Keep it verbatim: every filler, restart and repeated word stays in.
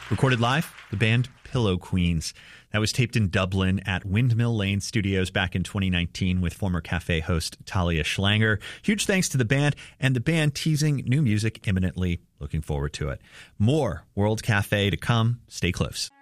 Recorded live, the band Pillow Queens. That was taped in Dublin at Windmill Lane Studios back in twenty nineteen with former Cafe host Talia Schlanger. Huge thanks to the band, and the band teasing new music imminently. Looking forward to it. More World Cafe to come. Stay close.